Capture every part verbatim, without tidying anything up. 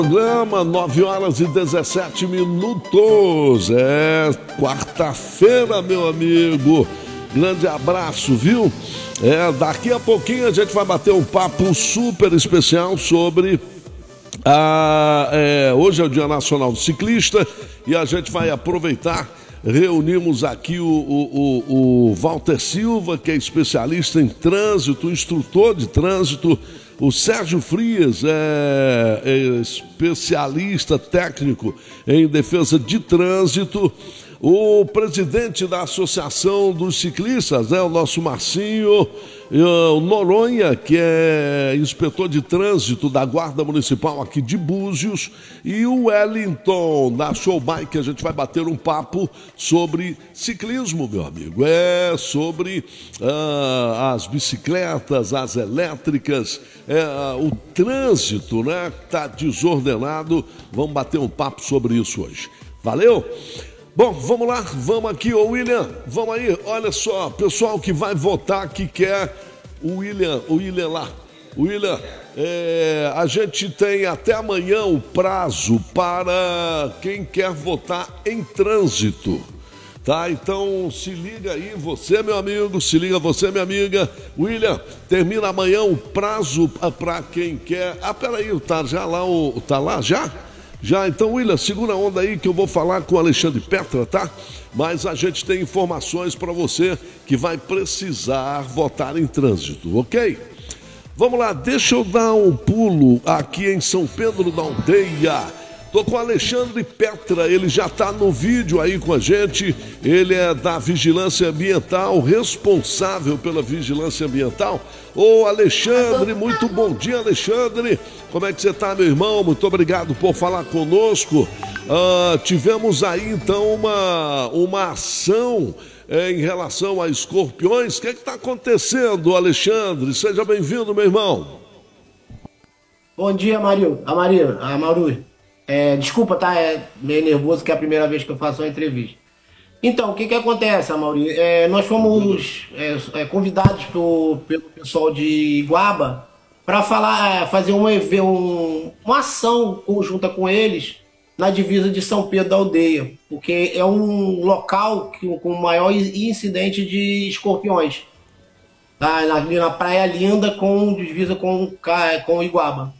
Programa nove horas e dezessete minutos. É quarta-feira, meu amigo. Grande abraço, viu? É, daqui a pouquinho a gente vai bater um papo super especial sobre a, é, hoje é o Dia Nacional do Ciclista e a gente vai aproveitar. Reunimos aqui o, o, o, o Walter Silva, que é especialista em trânsito, instrutor de trânsito. O Sérgio Frias é, é especialista técnico em defesa de trânsito. O presidente da Associação dos Ciclistas, né, o nosso Marcinho, o Noronha, que é inspetor de trânsito da Guarda Municipal aqui de Búzios, e o Wellington, da Showbike. A gente vai bater um papo sobre ciclismo, meu amigo. É sobre ah, as bicicletas, as elétricas, é, o trânsito, né, que está desordenado. Vamos bater um papo sobre isso hoje. Valeu? Bom, vamos lá, vamos aqui, ô William, vamos aí, olha só, pessoal que vai votar, que quer o William, o William lá, o William, é, a gente tem até amanhã o prazo para quem quer votar em trânsito, tá? Então se liga aí, você, meu amigo, se liga você, minha amiga. William, termina amanhã o prazo para quem quer, ah, peraí, tá já lá, o, tá lá já? Já, então, William, segura a onda aí que eu vou falar com o Alexandre Petra, tá? Mas a gente tem informações para você que vai precisar votar em trânsito, ok? Vamos lá, deixa eu dar um pulo aqui em São Pedro da Aldeia. Tô com o Alexandre Petra, ele já tá no vídeo aí com a gente. Ele é da Vigilância Ambiental, responsável pela Vigilância Ambiental. Ô Alexandre, muito bom dia, Alexandre. Como é que você tá, meu irmão? Muito obrigado por falar conosco. Uh, tivemos aí então uma, uma ação eh, em relação a escorpiões. O que é que tá acontecendo, Alexandre? Seja bem-vindo, meu irmão. Bom dia, Mario. A Maria, a Maru. É, desculpa, tá? É meio nervoso que é a primeira vez que eu faço uma entrevista. Então, o que que acontece, Mauri? É, nós fomos é, é, convidados pro, pelo pessoal de Iguaba para falar, fazer uma, um, uma ação conjunta com eles na divisa de São Pedro da Aldeia, porque é um local que, com maior incidente de escorpiões, tá? na, na Praia Linda, com divisa com, com Iguaba.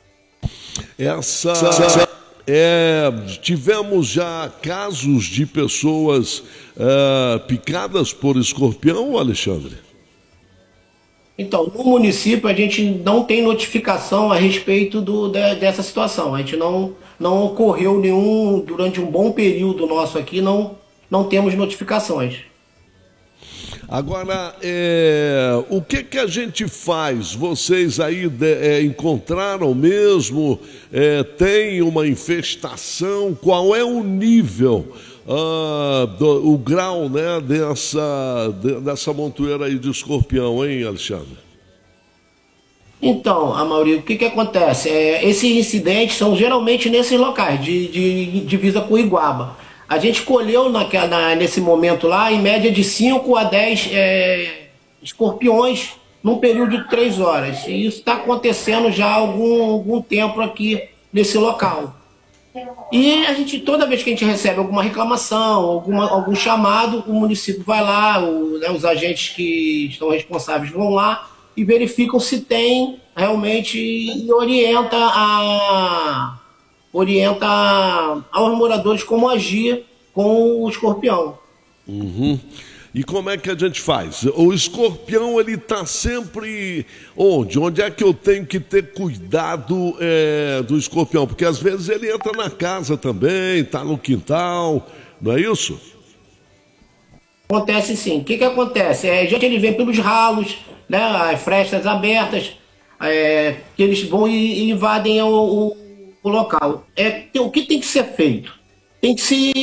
Essa... É, tivemos já casos de pessoas é, picadas por escorpião, Alexandre? Então, no município a gente não tem notificação a respeito do, de, dessa situação. A gente não, não ocorreu nenhum, durante um bom período nosso aqui, não, não temos notificações. Agora, é, o que que a gente faz? Vocês aí de, é, encontraram mesmo? É, tem uma infestação? Qual é o nível, ah, do, o grau, né, dessa, de, dessa montoeira aí de escorpião, hein, Alexandre? Então, Amaury, o que que acontece? É, esses incidentes são geralmente nesses locais, de, de divisa com Iguaba. A gente colheu naquela, na, nesse momento lá, em média de cinco a dez é, escorpiões num período de três horas. E isso está acontecendo já há algum, algum tempo aqui nesse local. E a gente, toda vez que a gente recebe alguma reclamação, alguma, algum chamado, o município vai lá, o, né, os agentes que estão responsáveis vão lá e verificam se tem realmente e orienta a... orienta aos moradores como agir com o escorpião. Uhum. E como é que a gente faz? O escorpião, ele está sempre onde? Onde é que eu tenho que ter cuidado é, do escorpião? Porque às vezes ele entra na casa também, está no quintal, não é isso? Acontece sim. O que que acontece? É, gente, ele vem pelos ralos, né, as frestas abertas, é, que eles vão e, e invadem o, o o local. É, o que tem que ser feito? Tem que se